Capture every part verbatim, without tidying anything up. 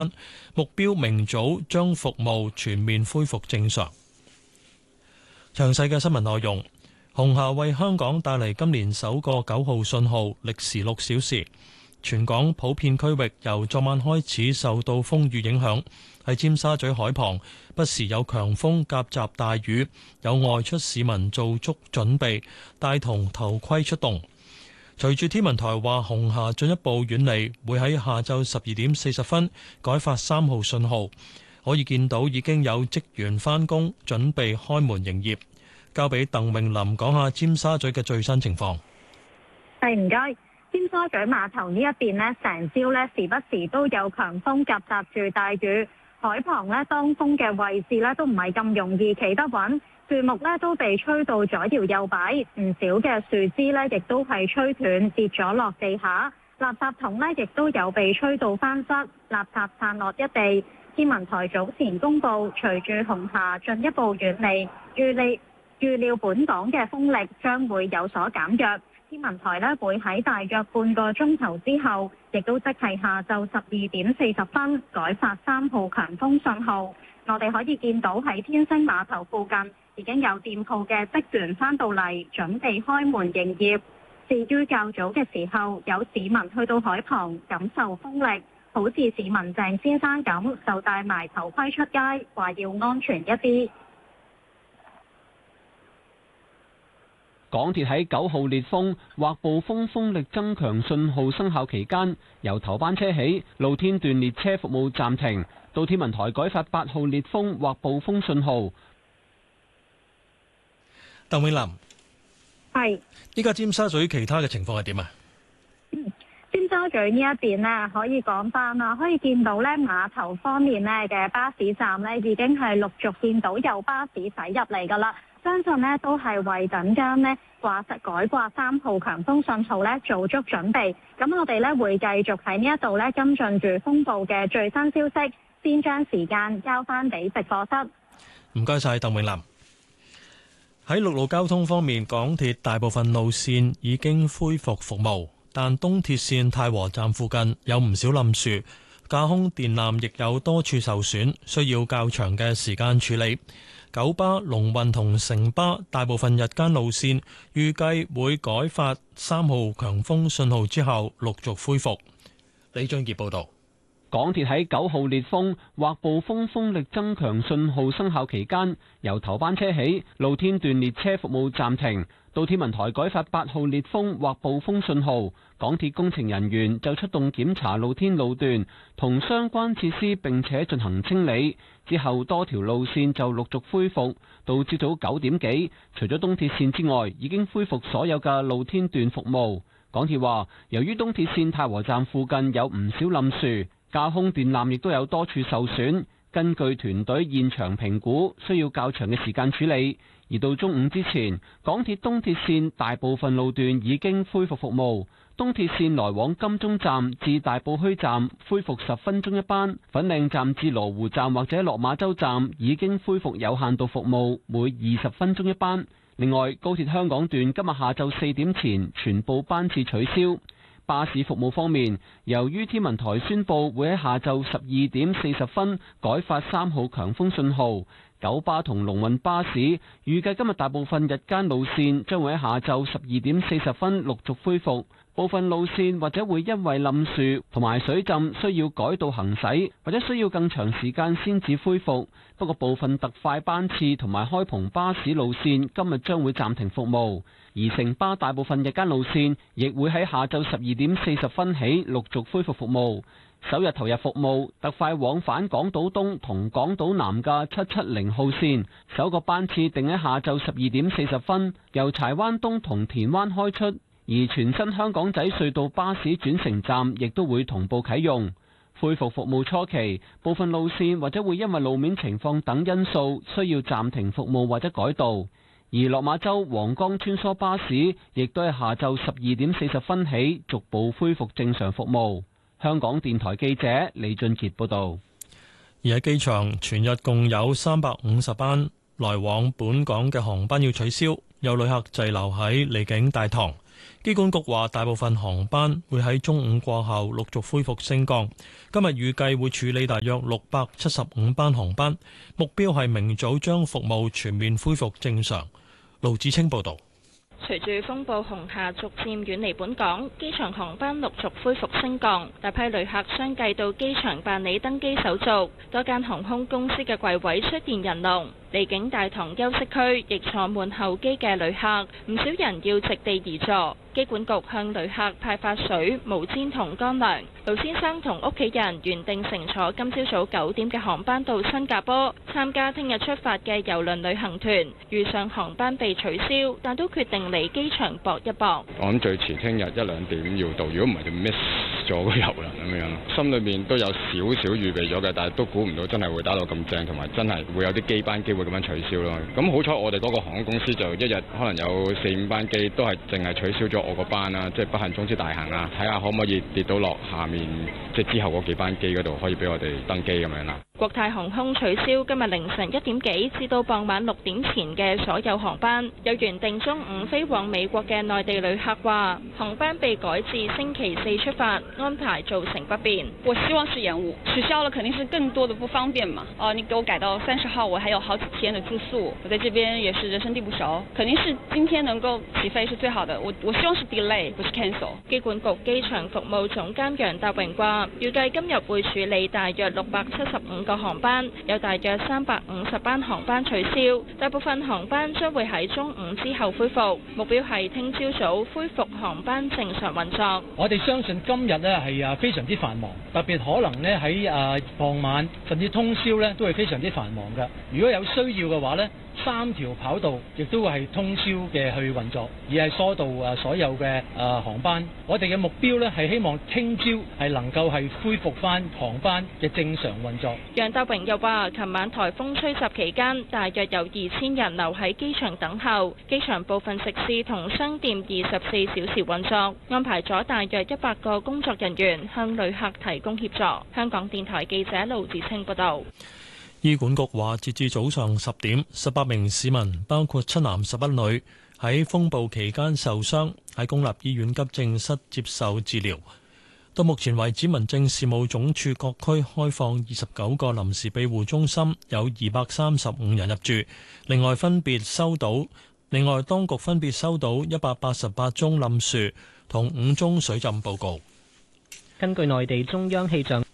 目標明早將服務全面恢復正常。詳細嘅新聞內容，紅霞為香港帶嚟今年首個九號信號，歷時六小時。全港普遍區域由昨晚開始受到風雨影響，喺尖沙咀海旁不時有強風夾雜大雨，有外出市民做足準備，帶同頭盔出動。隨住天文台話紅霞進一步遠離，會喺下晝十二點四十分改發三號信號。可以見到已經有職員返工，準備開門營業。交俾鄧詠琳講下尖沙咀嘅最新情況。 係，唔該。尖沙咀碼頭呢一邊呢，成朝呢時不時都有強風夾雜住大雨，海旁呢，當風嘅位置呢都唔係咁容易企得穩，樹木呢都被吹到左搖右擺，唔少嘅樹枝呢亦都係吹斷跌咗落地下，垃圾桶呢亦都有被吹到翻側，垃圾散落一地。天文台早前公布，隨住紅霞進一步遠離，預料預料本港嘅風力將會有所減弱。天文台咧會喺大約半個鐘頭之後，亦都即係下晝十二點四十分改發三號強風信號。我哋可以見到喺天星碼頭附近已經有店鋪嘅職員返到嚟，準備開門營業。至於較早嘅時候，有市民去到海旁感受風力，好似市民鄭先生咁，就戴埋頭盔出街，話要安全一啲。 港鐵喺九號烈風或暴風風力增強信號生效期間，由頭班車起，露天段列車服務暫停，到天文台改發八號烈風或暴風信號。 鄧永林， 係， 依家尖沙咀其他嘅情況係點啊？ 尖沙咀呢一邊呢，可以講翻啦，可以見到呢碼頭方面呢嘅巴士站呢，已經係陸續見到有巴士駛入嚟噶啦。相信呢都係為等間呢掛實改掛三號強風信號呢做足準備。咁我哋呢會繼續喺呢一度呢跟進住風暴嘅最新消息，先將時間交翻俾直播室。 唔該晒，鄧永林。喺陸路交通方面，港鐵大部分路線已經恢復服務，但東鐵線太和站附近有唔少冧樹，架空電纜亦有多處受損，需要較長嘅時間處理。九巴、龍運同城巴大部分日間路線預計會改發三號強風信號之後陸續恢復。李俊傑報導。 港鐵喺九號烈風或暴風風力增強信號生效期間，由頭班車起，露天段列車服務暫停，到天文台改發八號烈風或暴風信號。港鐵工程人員就出動檢查露天路段同相關設施，並且進行清理。之後多條路線就陸續恢復，到朝早九點幾，除咗東鐵線之外，已經恢復所有嘅露天段服務。港鐵話，由於東鐵線太和站附近有唔少冧樹，架空電纜亦都有多處受損，根據團隊現場評估，需要較長嘅時間處理。而到中午之前，港鐵東鐵線大部分路段已經恢復服務。東鐵線來往金鐘站至大埔墟站恢復十分鐘一班，粉嶺站至羅湖站或者落馬洲站已經恢復有限度服務，每二十分鐘一班。另外，高鐵香港段今日下晝四點前全部班次取消。巴士服務方面，由於天文台宣布會喺下晝十二點四十分改發三號強風信號，九巴同龍運巴士預計今日大部分日間路線將會喺下晝十二點四十分陸續恢復，部分路線或者會因為冧樹同埋水浸需要改道行駛，或者需要更長時間先至恢復。不過部分特快班次同埋開篷巴士路線今日將會暫停服務，而城巴大部分日間路線亦會喺下晝十二點四十分起陸續恢復服務。首日投入服務，特快往返港島東同港島南嘅七七零號線，首個班次定喺下晝十二點四十分，由柴灣東同田灣開出，而全新香港仔隧道巴士轉乘站亦都會同步啟用。恢復服務初期，部分路線或者會因為路面情況等因素需要暫停服務或者改道，而落馬洲皇崗穿梭巴士亦都係下晝十二點四十分起逐步恢復正常服務。香港電台記者李俊傑報道。 而喺機場，全日共有三百五十班來往本港嘅航班要取消，有旅客滯留喺離境大堂。 機管局話，大部分航班會喺中午過後陸續恢復升降。今日預計會處理大約六百七十五班航班，目標係明早將服務全面恢復正常。盧子清報導。 隨住風暴紅霞逐漸遠離本港，機場航班陸續恢復升降，大批旅客相繼到機場辦理登機手續，多間航空公司嘅櫃位出現人龍。離境大堂休息區亦坐滿候機嘅旅客，唔少人要席地而坐。機管局向旅客派發水、毛氈同乾糧。盧先生同屋企人原定乘坐今朝早九點嘅航班到新加坡參加聽日出發嘅郵輪旅行團，遇上航班被取消，但都決定嚟機場搏一搏。 我諗最遲聽日一兩點要到，如果唔係就 miss 咗個郵輪咁樣。心裏面都有少少預備咗嘅，但係都估唔到真係會打到咁正，同埋真係會有啲機班機會咁樣取消咯。咁好彩我哋嗰個航空公司就一日可能有四五班機都係淨係取消咗我個班啦，即係不幸中之大幸啦。睇下可唔可以跌到落下面，即係之後嗰幾班機嗰度可以俾我哋登機咁樣啦。 國泰航空取消今日凌晨一點幾至到傍晚六點前嘅所有航班。有原定中午飛往美國嘅內地旅客話，航班被改至星期四出發，安排造成不便。 我希望是延誤，取消了肯定是更多的不方便嘛。哦、啊，你給我改到三十號，我還有好幾天的住宿，我在這邊也是人生地不熟，肯定是今天能夠起飛是最好的。我我希望是 delay， 不是 cancel。 機管局機場服務總監楊達榮話，預計今日會處理大約六百七十五個航班，有大約三百五十班航班取消，大部分航班將會喺中午之後恢復，目標係聽朝早恢復航班正常運作。 我哋相信今日呢係啊非常之繁忙，特別可能呢喺啊傍晚甚至通宵呢都係非常之繁忙嘅。如果有需要嘅話呢，三條跑道亦都會係通宵嘅去運作，而係疏導啊所有嘅啊航班。我哋嘅目標呢係希望聽朝係能夠係恢復翻航班嘅正常運作。 楊達榮又話，琴晚颱風吹襲期間，大約有二千人留喺機場等候，機場部分食肆同商店二十四小時運作，安排咗大約一百個工作人員向旅客提供協助。香港電台記者盧子清報道。 醫管局話，截至早上十點，十八名市民，包括七男十一女，喺風暴期間受傷，喺公立醫院急症室接受治療。到目前為止，民政事務總署各區開放二十九個臨時庇護中心，有二百三十五人入住。另外分別收到，另外當局分別收到一百八十八宗冧樹同五宗水浸報告。 根據內地中央氣象，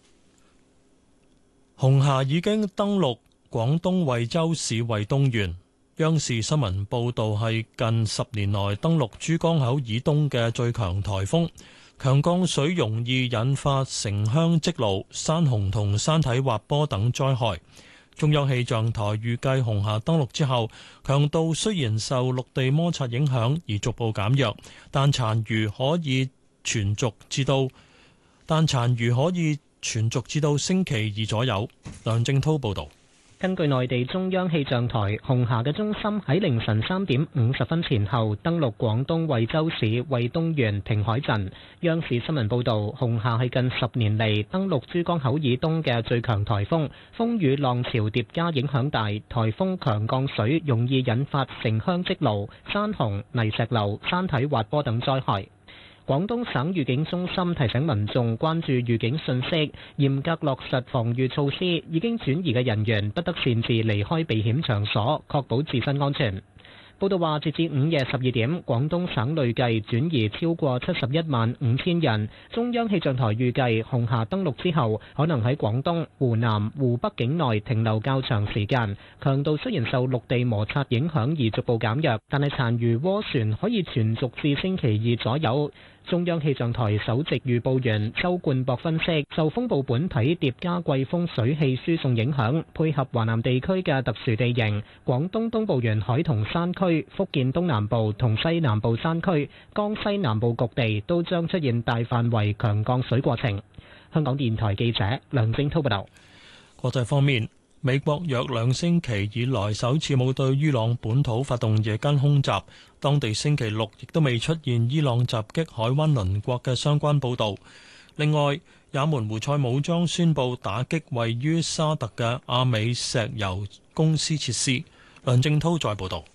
紅霞已經登陸廣東惠州市惠東縣。央視新聞報導係近十年來登陸珠江口以東嘅最強颱風，強降水容易引發城鄉積澇、山洪同山體滑坡等災害。中央氣象台預計紅霞登陸之後，強度雖然受陸地摩擦影響而逐步減弱，但殘餘可以存續至到，但殘餘可以存續至到星期二左右。梁正滔報導。 根據內地中央氣象台，紅霞嘅中心喺凌晨三點五十分前後登陸廣東惠州市惠東縣平海鎮。央視新聞報導，紅霞係近十年嚟登陸珠江口以東嘅最強颱風，風雨浪潮疊加影響大，颱風強降水容易引發城鄉積澇、山洪、泥石流、山體滑坡等災害。廣東省預警中心提醒民眾關注預警信息，嚴格落實防禦措施，已經轉移嘅人員不得擅自離開避險場所，確保自身安全。報道話，截至午夜十二點，廣東省累計轉移超過七十一萬五千人。中央氣象台預計，紅霞登陸之後，可能喺廣東、湖南、湖北境內停留較長時間。強度雖然受陸地摩擦影響而逐步減弱，但係殘餘渦旋可以存續至星期二左右。中央氣象台首席預報員周冠博分析，受風暴本體疊加季風水氣輸送影響，配合華南地區嘅特殊地形，廣東東部沿海同山區、福建東南部同西南部山區、江西南部局地都將出現大範圍強降水過程。香港電台記者梁正滔報道。 國際方面，美國約兩星期以來首次冇對伊朗本土發動夜間空襲，當地星期六亦都未出現伊朗襲擊海灣鄰國嘅相關報導。另外，也門胡塞武裝宣布打擊位於沙特嘅阿美石油公司設施。梁正滔再報導。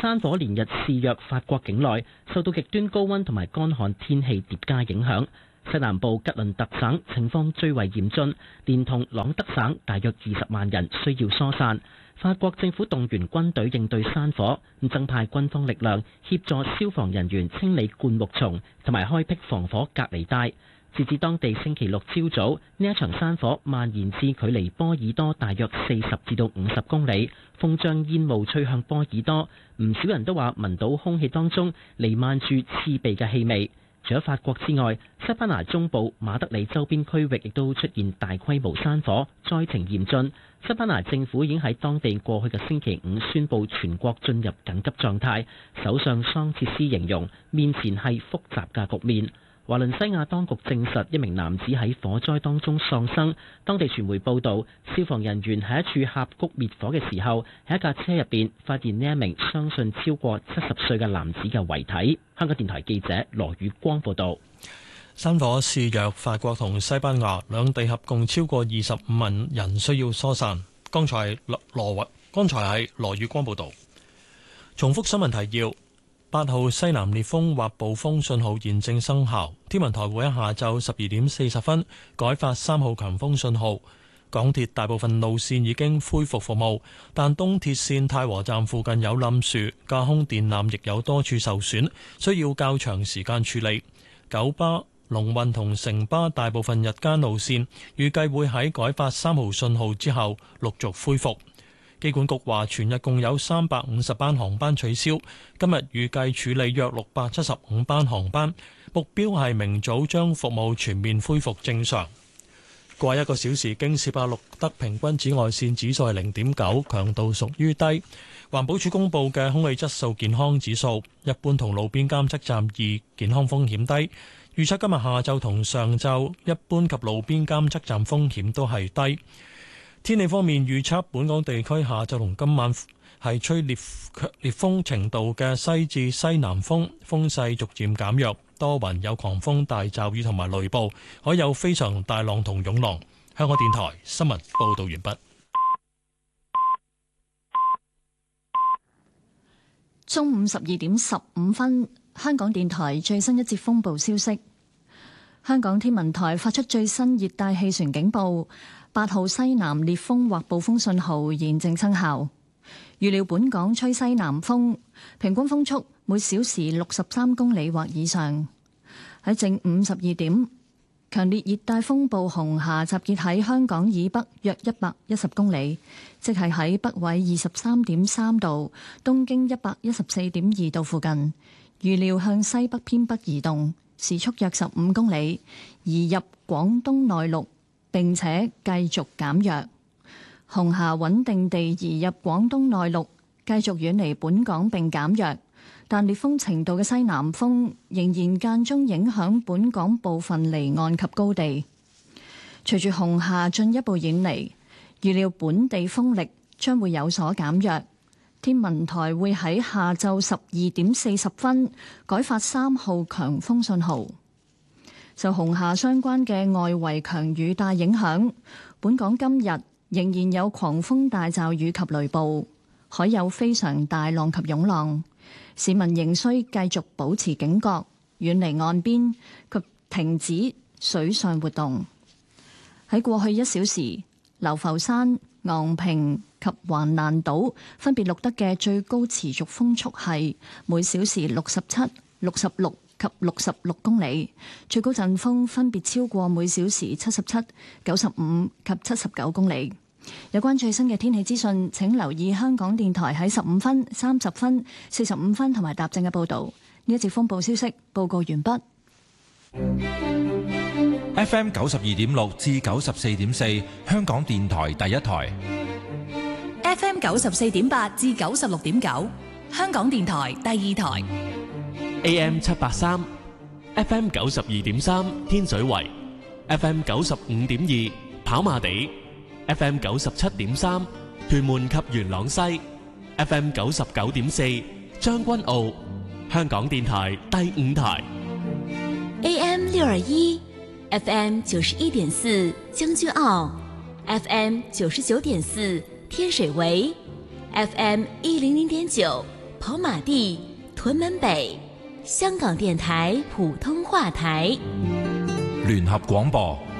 山火連日肆虐法國境內，受到極端高溫同埋乾旱天氣疊加影響。西南部吉倫特省情況最為嚴峻，連同朗德省大約二十萬人需要疏散。法國政府動員軍隊應對山火，增派軍方力量協助消防人員清理灌木叢同埋開闢防火隔離帶。截至當地星期六朝早，呢一場山火蔓延至距離波爾多大約四十至到五十公里，風將煙霧吹向波爾多。唔少人都話聞到空氣當中彌漫住刺鼻嘅氣味。除咗法國之外，西班牙中部馬德里周邊區域亦都出現大規模山火，災情嚴峻。西班牙政府已經喺當地過去嘅星期五宣布全國進入緊急狀態。首相桑切斯形容面前係複雜嘅局面。華倫西亞當局證實一名男子喺火災當中喪生。當地傳媒報道，消防人員喺一處峽谷滅火嘅時候，喺一架車入邊發現呢一名相信超過七十歲嘅男子嘅遺體。香港電台記者羅宇光報道。 山火肆虐法國同西班牙兩地，合共超過二十五萬人需要疏散。剛才羅羅剛才係羅宇光報道。重複新聞提要。八號西南烈風或暴風信號現正生效，天文台會喺下晝十二點四十分改發三號強風信號。港鐵大部分路線已經恢復服務，但東鐵線太和站附近有冧樹，架空電纜亦有多處受損，需要較長時間處理。九巴、龍運同城巴大部分日間路線預計會喺改發三號信號之後陸續恢復。機管局話，全日共有三百五十班航班取消，今日預計處理約六百七十五班航班，目標係明早將服務全面恢復正常。過一個小時，京士柏錄得平均紫外線指數係零點九，強度屬於低。環保署公布嘅空氣質素健康指數，一般同路邊監測站二，健康風險低。預測今日下晝同上晝，一般及路邊監測站風險都係低。天氣方面預測，本港地區下晝同今晚係吹烈烈風程度嘅西至西南風，風勢逐漸減弱，多雲有狂風大驟雨同埋雷暴，可有非常大浪同湧浪。香港電台新聞報道完畢。 中午十二點十五分，香港電台最新一節風暴消息。香港天文台發出最新熱帶氣旋警報。八號西南烈風或暴風信號現正生效，預料本港吹西南風，平均風速每小時六十三公里或以上。喺正午十二點，強烈熱帶風暴紅霞集結喺香港以北約一百一十公里，即係喺北緯二十三點三度、東經一百一十四點二度附近，預料向西北偏北移動，時速約十五公里，移入廣東內陸，並且繼續減弱。紅霞穩定地移入廣東內陸，繼續遠離本港並減弱，但烈風程度嘅西南風仍然間中影響本港部分離岸及高地。隨住紅霞進一步遠離，預料本地風力將會有所減弱。天文台會喺下晝十二點四十分改發三號強風信號。受紅霞相關嘅外圍強雨帶影響，本港今日仍然有狂風大驟雨及雷暴，海有非常大浪及湧浪。市民仍需繼續保持警覺，遠離岸邊及停止水上活動。喺過去一小時，流浮山、昂坪及橫瀾島分別錄得嘅最高持續風速係每小時六十七、六十六及六十六公里，最高陣風分別超過每小時七十七、九十五及七十九公里。有關最新嘅天氣資訊，請留意香港電台喺十五分、三十分、四十五分同埋踏正嘅報導。呢一節風暴消息報告完畢。 F M 九十二點六至九十四點四，香港電台第一台。 F M 九十四點八至九十六點九，香港電台第二台。 A M 七八三 ，F M 九十二點三天水圍 ，F M 九十五點二跑馬地 ，F M 九十七點三屯門及元朗西 ，F M 九十九點四將軍澳，香港電台第五台。 A M 六二一 ，F M 九十一點四將軍澳 ，F M 九十九點四天水圍 ，F M 一零零點九跑馬地、屯門北。香港電台普通話台。 聯合廣播。